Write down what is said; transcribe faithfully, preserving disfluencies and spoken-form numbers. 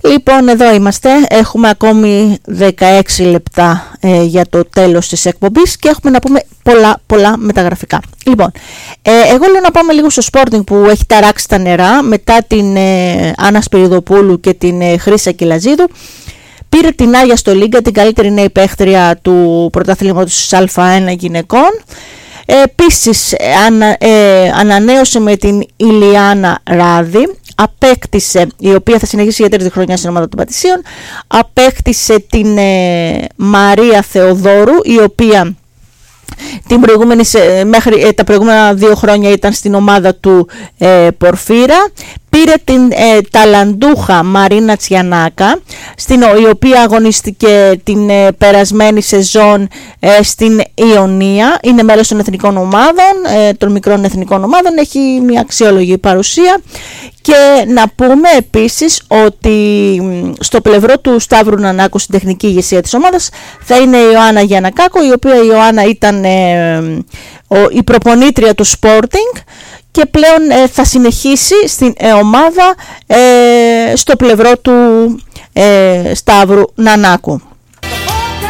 Λοιπόν, εδώ είμαστε, έχουμε ακόμη δεκαέξι λεπτά ε, για το τέλος της εκπομπής και έχουμε να πούμε πολλά πολλά μεταγραφικά. Λοιπόν, ε, εγώ λέω να πάμε λίγο στο Sporting που έχει ταράξει τα νερά μετά την ε, Άννα Σπυριδοπούλου και την ε, Χρύσα Κυλαζίδου. Πήρε την Άγια στο Λίγκα, την καλύτερη νέη παίχτρια του πρωταθλήματος Α1 γυναικών. Ε, επίσης ανα, ε, ανανέωσε με την Ηλιάνα Ράδη, απέκτησε, η οποία θα συνεχίσει για τρίτη χρονιά στην ομάδα των Πατησίων, απέκτησε την ε, Μαρία Θεοδόρου, η οποία την προηγούμενη, μέχρι ε, τα προηγούμενα δύο χρόνια ήταν στην ομάδα του ε, Πορφύρα. Πήρε την ε, ταλαντούχα Μαρίνα Τσιανάκα, στην, η οποία αγωνίστηκε την ε, περασμένη σεζόν ε, στην Ιωνία. Είναι μέλος των εθνικών ομάδων, ε, των μικρών εθνικών ομάδων, έχει μια αξιόλογη παρουσία. Και να πούμε επίσης ότι στο πλευρό του Σταύρου Νανάκου στην τεχνική ηγεσία της ομάδας θα είναι η Ιωάννα Γιαννακάκο, η οποία η Ιωάννα ήταν ε, ο, η προπονήτρια του Sporting και πλέον ε, θα συνεχίσει στην ε, ομάδα ε, στο πλευρό του ε, Σταύρου Νανάκου.